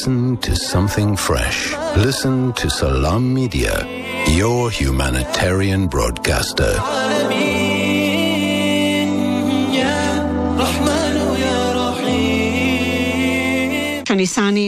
Listen to something fresh. Listen to Salam Media, your humanitarian broadcaster. Shonisani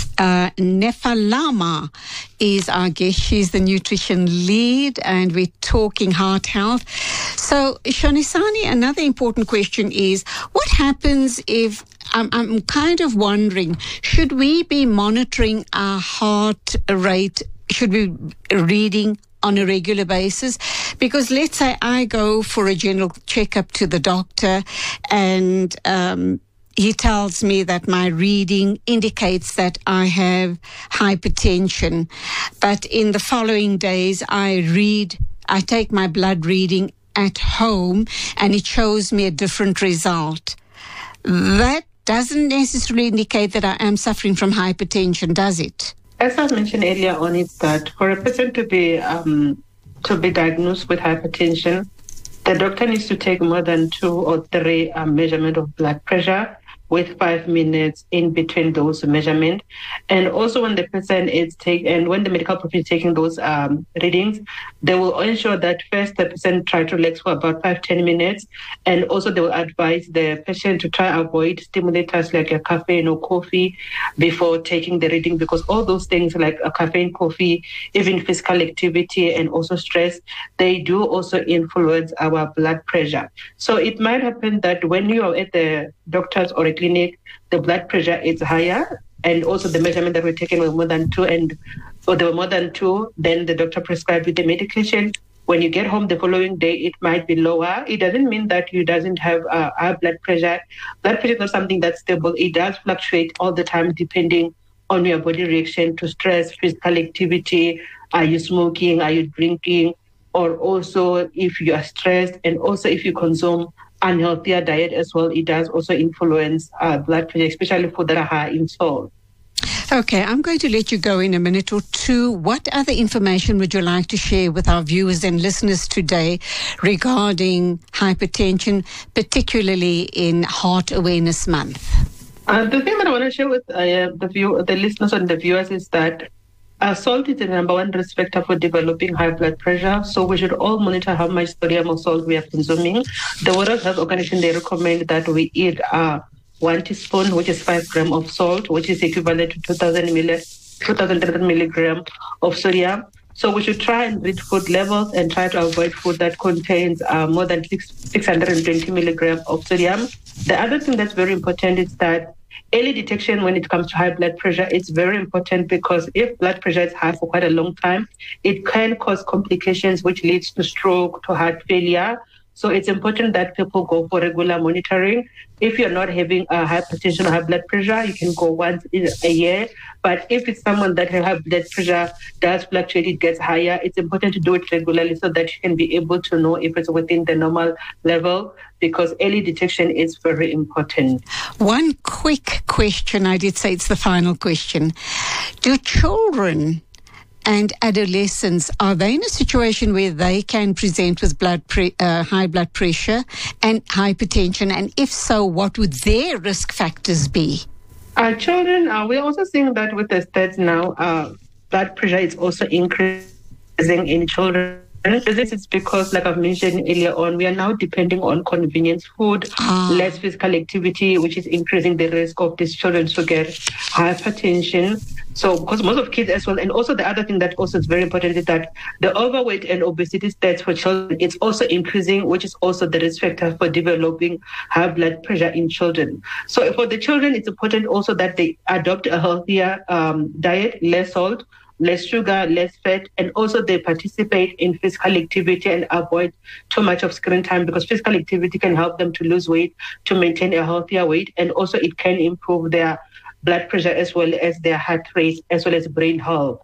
Nefalama is our guest. She's the nutrition lead and we're talking heart health. So, Shonisani, another important question is, what happens if, I'm kind of wondering, should we be monitoring our heart rate? Should we be reading on a regular basis? Because let's say I go for a general checkup to the doctor and he tells me that my reading indicates that I have hypertension. But in the following days, I take my blood reading at home and it shows me a different result. That doesn't necessarily indicate that I am suffering from hypertension, does it? As I mentioned earlier on, it's that for a person to be diagnosed with hypertension, the doctor needs to take more than 2 or 3 measurements of blood pressure with 5 minutes in between those measurements. And also when the person is when the medical professional is taking those readings, they will ensure that first the person try to relax for about 5-10 minutes. And also they will advise the patient to try avoid stimulators like a caffeine or coffee before taking the reading, because all those things like a caffeine, coffee, even physical activity and also stress, they do also influence our blood pressure. So it might happen that when you are at the doctor's or a clinic, the blood pressure is higher, and also the measurement that we're taking was more than 2, then the doctor prescribed you the medication. When you get home the following day, it might be lower. It doesn't mean that you doesn't have high blood pressure. Blood pressure is not something that's stable. It does fluctuate all the time depending on your body reaction to stress, physical activity. Are you smoking? Are you drinking? Or also if you are stressed, and also if you consume unhealthier diet as well, it does also influence blood pressure, especially food that are high in salt. Okay, I'm going to let you go in a minute or two. What other information would you like to share with our viewers and listeners today regarding hypertension, particularly in Heart Awareness Month? The thing that I want to share with the listeners and the viewers is that salt is the number 1 risk factor for developing high blood pressure. So we should all monitor how much sodium or salt we are consuming. The World Health Organization, they recommend that we eat 1 teaspoon, which is 5 grams of salt, which is equivalent to 2,300 milligrams of sodium. So we should try and read food levels and try to avoid food that contains more than 620 milligrams of sodium. The other thing that's very important is that early detection when it comes to high blood pressure is very important, because if blood pressure is high for quite a long time, it can cause complications which leads to stroke, to heart failure. So it's important that people go for regular monitoring. If you're not having hypertension or high blood pressure, you can go once in a year. But if it's someone that has high blood pressure, does fluctuate, it gets higher, it's important to do it regularly so that you can be able to know if it's within the normal level, because early detection is very important. One quick question, I did say it's the final question. Do children and adolescents, are they in a situation where they can present with high blood pressure and hypertension? And if so, what would their risk factors be? Children, we're also seeing that with the stats now, blood pressure is also increasing in children. This is because, like I've mentioned earlier on, we are now depending on convenience food, less physical activity, which is increasing the risk of these children to get hypertension. So, because most of kids as well, and also the other thing that also is very important is that the overweight and obesity stats for children, it's also increasing, which is also the risk factor for developing high blood pressure in children. So for the children, it's important also that they adopt a healthier diet, less salt, less sugar, less fat, and also they participate in physical activity and avoid too much of screen time, because physical activity can help them to lose weight, to maintain a healthier weight, and also it can improve their blood pressure as well as their heart rate, as well as brain health.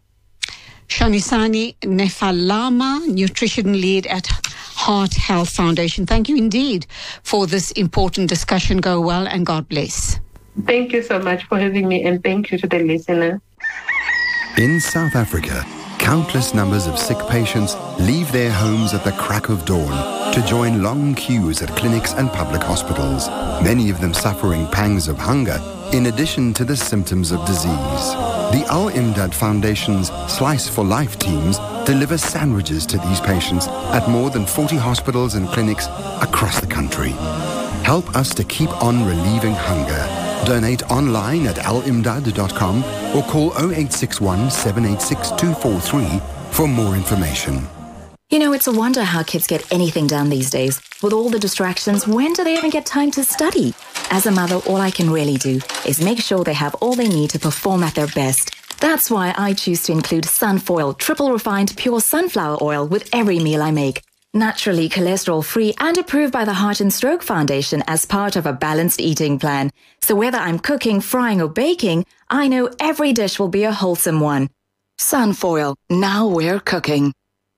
Shonisani Nefalama, nutrition lead at Heart Health Foundation. Thank you indeed for this important discussion. Go well and God bless. Thank you so much for having me, and thank you to the listener. In South Africa, Countless numbers of sick patients leave their homes at the crack of dawn to join long queues at clinics and public hospitals, many of them suffering pangs of hunger in addition to the symptoms of disease. The Al-Imdad Foundation's Slice for Life teams deliver sandwiches to these patients at more than 40 hospitals and clinics across the country. Help us to keep on relieving hunger. Donate online at alimdad.com or call 0861 786 243 for more information. You know, it's a wonder how kids get anything done these days. With all the distractions, when do they even get time to study? As a mother, all I can really do is make sure they have all they need to perform at their best. That's why I choose to include Sunfoil triple refined pure sunflower oil with every meal I make. Naturally cholesterol-free and approved by the Heart and Stroke Foundation as part of a balanced eating plan. So whether I'm cooking, frying or baking, I know every dish will be a wholesome one. Sunfoil, now we're cooking.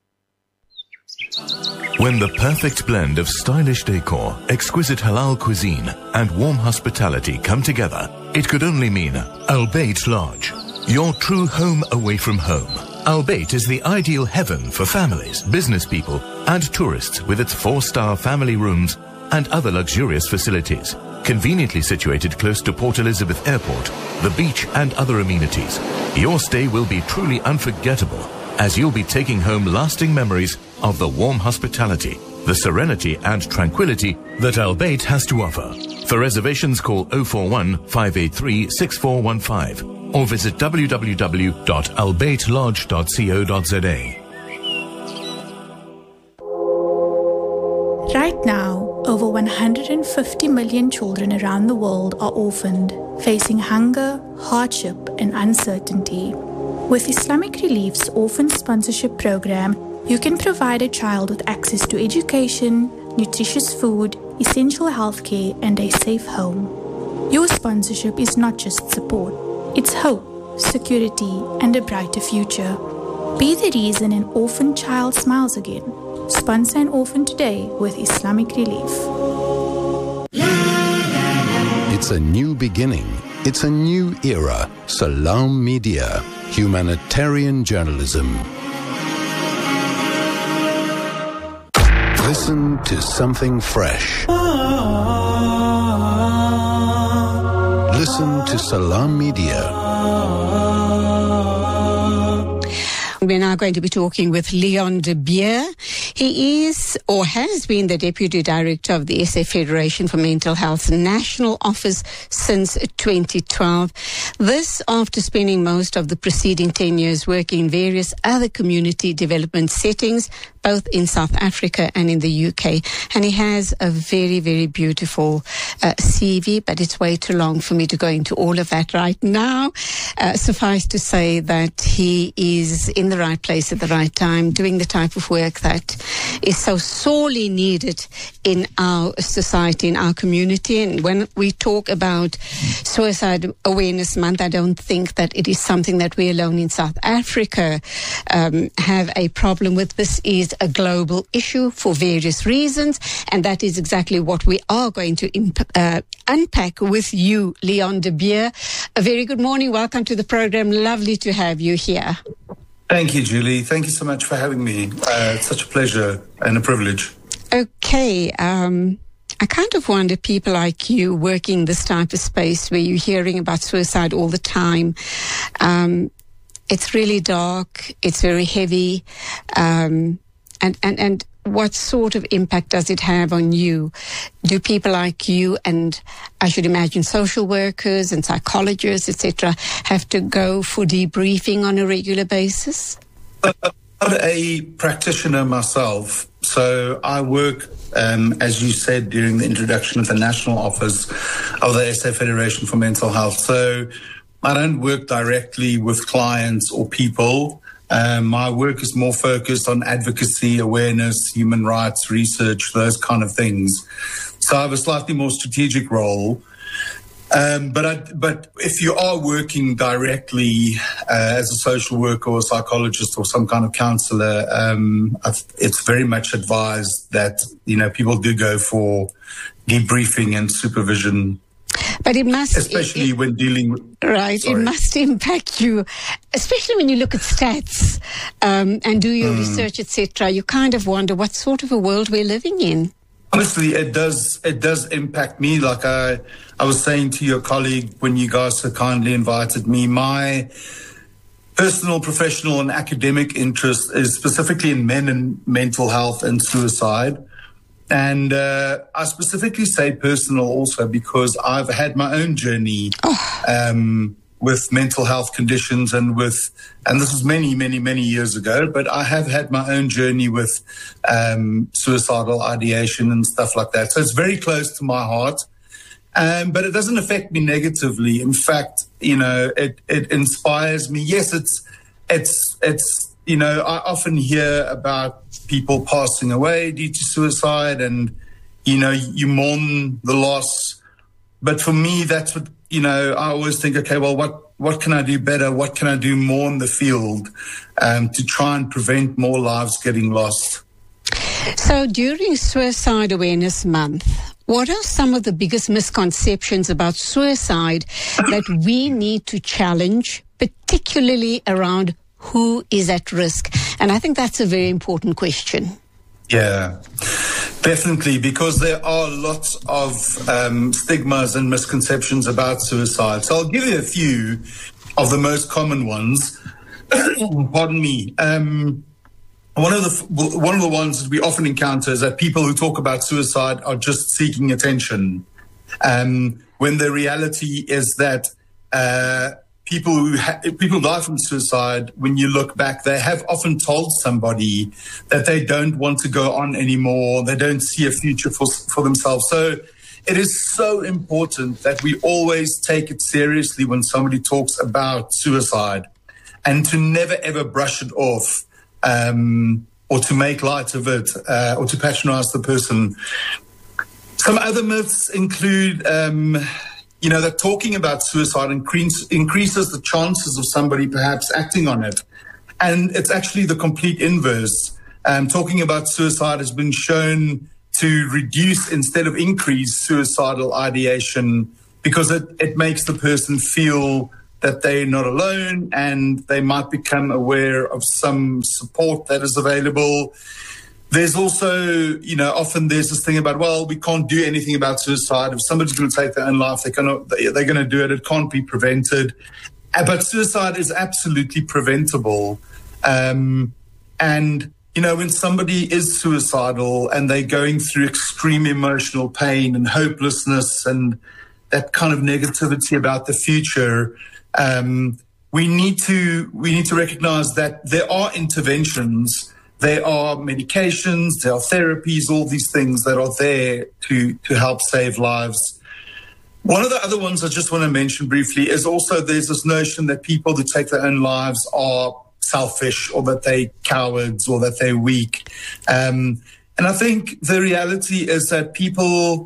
When the perfect blend of stylish decor, exquisite halal cuisine and warm hospitality come together, it could only mean Al Bayt Lodge, your true home away from home. Al Bayt is the ideal heaven for families, business people and tourists with its 4-star family rooms and other luxurious facilities. Conveniently situated close to Port Elizabeth Airport, the beach and other amenities, your stay will be truly unforgettable as you'll be taking home lasting memories of the warm hospitality, the serenity and tranquility that Al Bayt has to offer. For reservations, call 041 583 6415 or visit www.albaytlodge.co.za. Right now, over 150 million children around the world are orphaned, facing hunger, hardship, and uncertainty. With Islamic Relief's Orphan Sponsorship Program, you can provide a child with access to education, nutritious food, essential healthcare, and a safe home. Your sponsorship is not just support, it's hope, security, and a brighter future. Be the reason an orphan child smiles again. Sponsor an orphan today with Islamic Relief. It's a new beginning. It's a new era. Salam Media. Humanitarian journalism. Listen to something fresh. Listen to Salam Media. We're now going to be talking with Leon de Beer. He is or has been the Deputy Director of the SA Federation for Mental Health's National Office since 2012. This after spending most of the preceding 10 years working in various other community development settings, both in South Africa and in the UK. And he has a very, very beautiful CV, but it's way too long for me to go into all of that right now. Suffice to say that he is in the right place at the right time, doing the type of work that is so sorely needed in our society, in our community. And when we talk about Suicide Awareness Month, I don't think that it is something that we alone in South Africa have a problem with. This is a global issue for various reasons, and that is exactly what we are going to unpack with you, Leon de Beer. A very good morning. Welcome to the program. Lovely to have you here. Thank you, Julie. Thank you so much for having me. It's such a pleasure and a privilege. Okay. I kind of wonder, people like you working this type of space where you're hearing about suicide all the time, it's really dark, it's very heavy, and what sort of impact does it have on you? Do people like you, and I should imagine social workers and psychologists, etc., have to go for debriefing on a regular basis? I'm not a practitioner myself, so I work, as you said during the introduction, of the National Office of the SA Federation for Mental Health. So I don't work directly with clients or people. My work is more focused on advocacy, awareness, human rights, research, those kind of things. So I have a slightly more strategic role. But if you are working directly as a social worker or a psychologist or some kind of counselor, it's very much advised that, people do go for debriefing and supervision. But it must... Especially when dealing with... Right. Sorry. It must impact you, especially when you look at stats and do your research, etc. You kind of wonder what sort of a world we're living in. Honestly, it does impact me. Like I was saying to your colleague when you guys so kindly invited me, my personal, professional and academic interest is specifically in men and mental health and suicide. And I specifically say personal also because I've had my own journey with mental health conditions and this was many, many, many years ago, but I have had my own journey with suicidal ideation and stuff like that. So it's very close to my heart, but it doesn't affect me negatively. In fact, it inspires me. Yes, it's I often hear about people passing away due to suicide and, you mourn the loss. But for me, that's what, I always think, okay, well, what can I do better? What can I do more in the field to try and prevent more lives getting lost? So during Suicide Awareness Month, what are some of the biggest misconceptions about suicide that we need to challenge, particularly around who is at risk? And I think that's a very important question. Yeah, definitely, because there are lots of stigmas and misconceptions about suicide. So I'll give you a few of the most common ones. Pardon me. One of the ones that we often encounter is that people who talk about suicide are just seeking attention, when the reality is that people die from suicide. When you look back, they have often told somebody that they don't want to go on anymore. They don't see a future for themselves. So it is so important that we always take it seriously when somebody talks about suicide and to never, ever brush it off or to make light of it or to patronize the person. Some other myths include that talking about suicide increases the chances of somebody perhaps acting on it. And it's actually the complete inverse. Talking about suicide has been shown to reduce instead of increase suicidal ideation because it makes the person feel that they're not alone and they might become aware of some support that is available. There's also, often there's this thing about, well, we can't do anything about suicide. If somebody's going to take their own life, they're going to do it. It can't be prevented. But suicide is absolutely preventable. And, when somebody is suicidal and they're going through extreme emotional pain and hopelessness and that kind of negativity about the future, we need to recognize that there are interventions. There are medications, there are therapies, all these things that are there to help save lives. One of the other ones I just want to mention briefly is also there's this notion that people who take their own lives are selfish or that they're cowards or that they're weak. And I think the reality is that people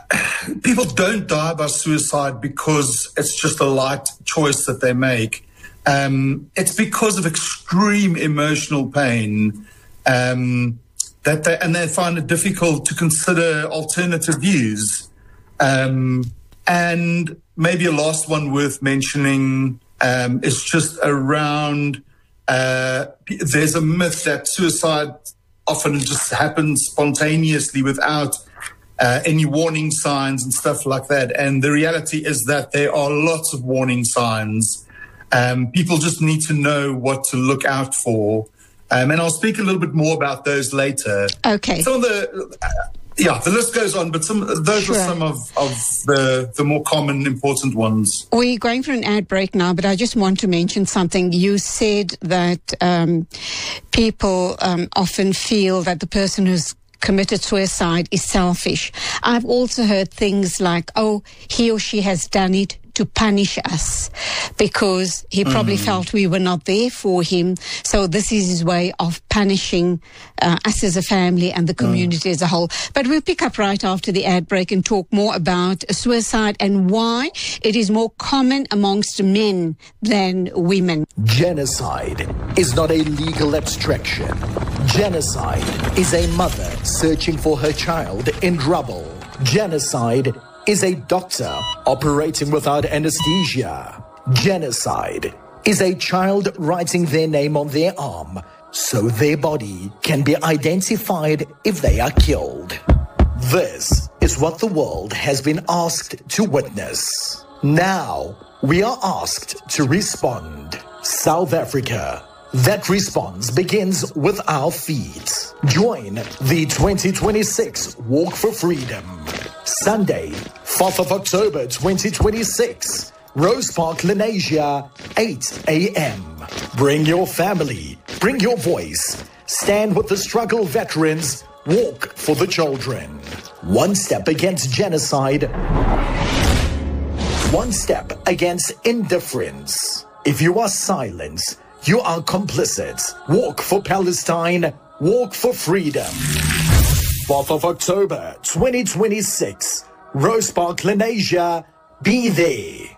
don't die by suicide because it's just a light choice that they make. It's because of extreme emotional pain. That they find it difficult to consider alternative views. And maybe a last one worth mentioning is just around, there's a myth that suicide often just happens spontaneously without any warning signs and stuff like that. And the reality is that there are lots of warning signs. People just need to know what to look out for. And I'll speak a little bit more about those later. Okay. Some of the list goes on, but those are some of the more common, important ones. We're going for an ad break now, but I just want to mention something. You said that people often feel that the person who's committed suicide is selfish. I've also heard things like, oh, he or she has done it to punish us because he probably felt we were not there for him. So this is his way of punishing us as a family and the community as a whole. But we'll pick up right after the ad break and talk more about suicide and why it is more common amongst men than women. Genocide is not a legal abstraction. Genocide is a mother searching for her child in trouble. Genocide is a doctor operating without anesthesia. Genocide is a child writing their name on their arm so their body can be identified if they are killed. This is what the world has been asked to witness. Now, we are asked to respond. South Africa. That response begins with our feet. Join the 2026 Walk for Freedom. Sunday, 4th of October 2026. Rose Park, Lenasia, 8 a.m. Bring your family. Bring your voice. Stand with the struggle veterans. Walk for the children. One step against genocide. One step against indifference. If you are silent, you are complicit. Walk for Palestine. Walk for freedom. 4th of October 2026. Rose Park, Lenasia. Be there.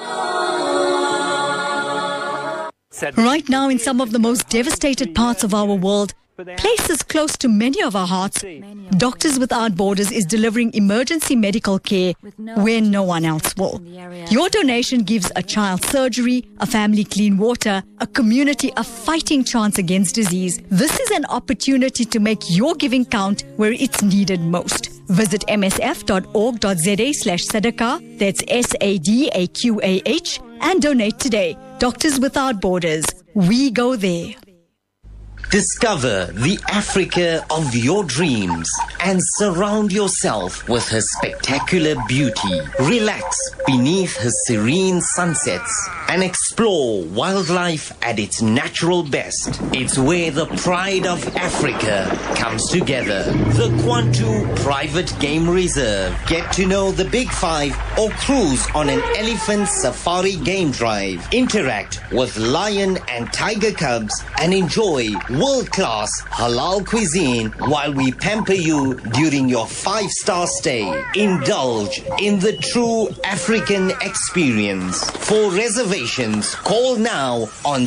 Right now, in some of the most devastated parts of our world, places close to many of our hearts, Doctors Without Borders is delivering emergency medical care where no one else will. Your donation gives a child surgery, a family clean water, a community a fighting chance against disease. This is an opportunity to make your giving count where it's needed most. Visit msf.org.za/sadaqah, that's SADAQAH, and donate today. Doctors Without Borders. We go there. Discover the Africa of your dreams and surround yourself with her spectacular beauty. Relax beneath her serene sunsets and explore wildlife at its natural best. It's where the pride of Africa comes together. The Kwantu Private Game Reserve. Get to know the Big Five or cruise on an elephant safari game drive. Interact with lion and tiger cubs and enjoy world-class halal cuisine while we pamper you during your 5-star stay. Indulge in the true African experience. For reservations, call now on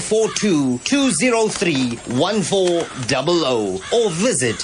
042-203-1400 or visit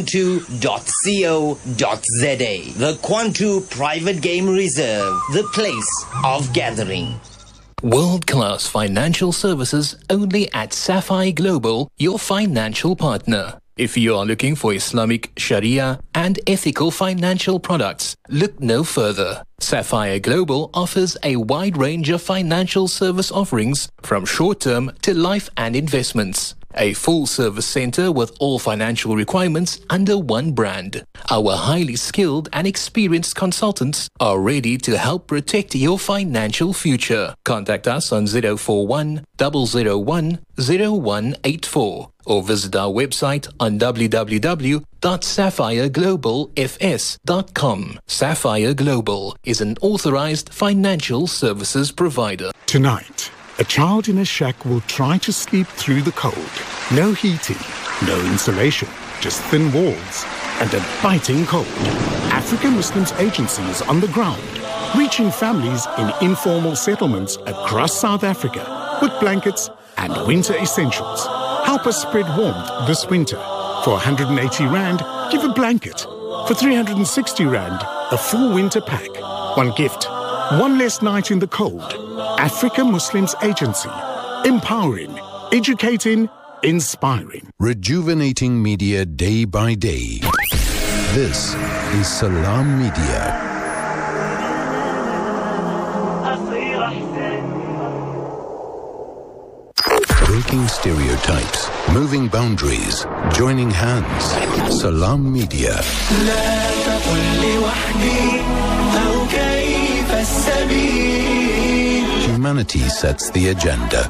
kwantu.co.za. The Kwantu Private Game Reserve, the place of gathering. World-class financial services only at Sapphire Global, your financial partner. If you are looking for Islamic, Sharia and ethical financial products, look no further. Sapphire Global offers a wide range of financial service offerings from short-term to life and investments. A full-service center with all financial requirements under one brand. Our highly skilled and experienced consultants are ready to help protect your financial future. Contact us on 041 001 0184 or visit our website on www.sapphireglobalfs.com. Sapphire Global is an authorized financial services provider. Tonight, a child in a shack will try to sleep through the cold. No heating, no insulation, just thin walls and a biting cold. African Muslims Agency is on the ground, reaching families in informal settlements across South Africa with blankets and winter essentials. Help us spread warmth this winter. For 180 Rand, give a blanket. For 360 Rand, a full winter pack. One gift, one less night in the cold. Africa Muslims Agency. Empowering, educating, inspiring. Rejuvenating media day by day. This is Salam Media. Breaking stereotypes, moving boundaries, joining hands. Salam Media. Humanity sets the agenda.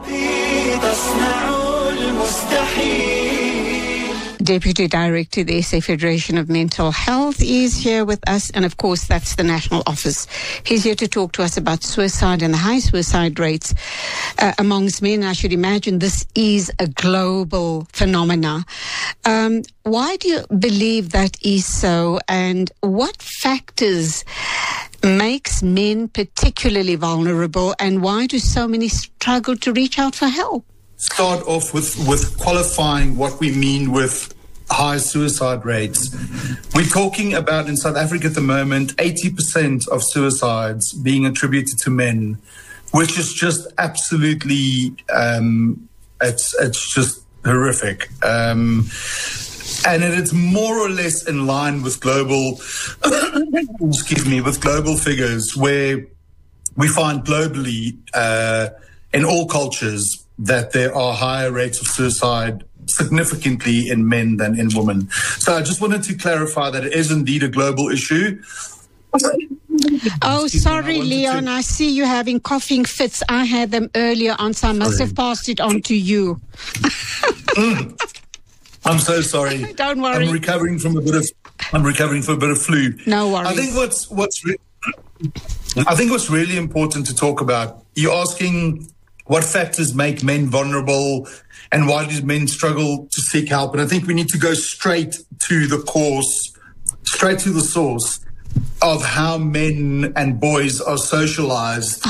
Deputy Director of the SA Federation of Mental Health is here with us, and of course that's the national office. He's here to talk to us about suicide and the high suicide rates amongst men. I should imagine this is a global phenomena. Why do you believe that is so, and what factors makes men particularly vulnerable, and why do so many struggle to reach out for help? Start off with qualifying what we mean with high suicide rates. We're talking about, in South Africa at the moment, 80% of suicides being attributed to men, which is just absolutely, it's just horrific. And it's more or less in line with global, with global figures, where we find globally, in all cultures, that there are higher rates of suicide significantly in men than in women. So I just wanted to clarify that it is indeed a global issue. Oh, sorry, Leon. I see you having coughing fits. I had them earlier on, so I must have passed it on to you. I'm so sorry. Don't worry. I'm recovering from a bit of flu. No worries. I think what's really important to talk about, you're asking what factors make men vulnerable and why do men struggle to seek help? And I think we need to go straight to the source of how men and boys are socialized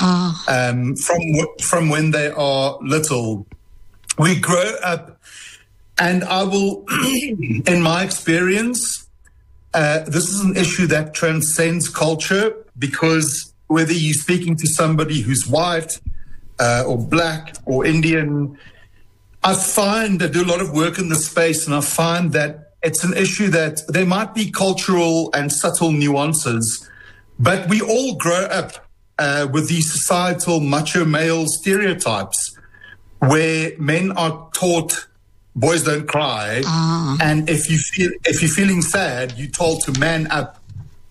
from when they are little. We grow up, and I will, in my experience, this is an issue that transcends culture, because whether you're speaking to somebody who's white or black or Indian, I find I do a lot of work in this space, and I find that it's an issue that there might be cultural and subtle nuances, but we all grow up with these societal macho male stereotypes where men are taught boys don't cry, and if you're feeling sad, you're told to man up,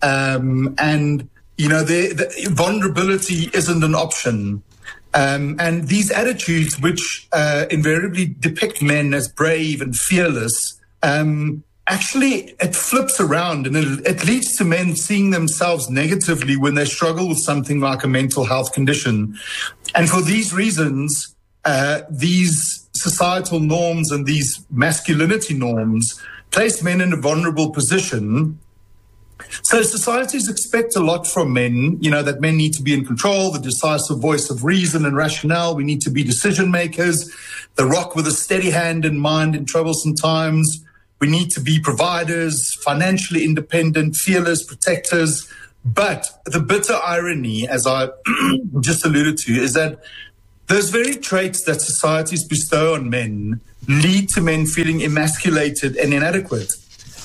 and the vulnerability isn't an option. And these attitudes, which invariably depict men as brave and fearless, actually it flips around, and it leads to men seeing themselves negatively when they struggle with something like a mental health condition. And for these reasons, these societal norms and these masculinity norms place men in a vulnerable position. So societies expect a lot from men, that men need to be in control, the decisive voice of reason and rationale. We need to be decision makers, the rock with a steady hand and mind in troublesome times. We need to be providers, financially independent, fearless, protectors. But the bitter irony, as I just alluded to, is that those very traits that societies bestow on men lead to men feeling emasculated and inadequate.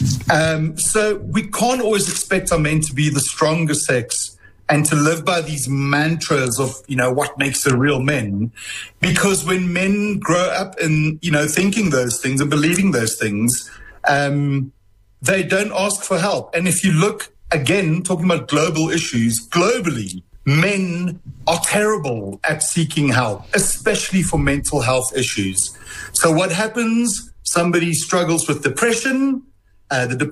So we can't always expect our men to be the stronger sex and to live by these mantras of, what makes a real man. Because when men grow up in, thinking those things and believing those things, they don't ask for help. And if you look, again, talking about global issues, globally, men are terrible at seeking help, especially for mental health issues. So what happens? Somebody struggles with depression. The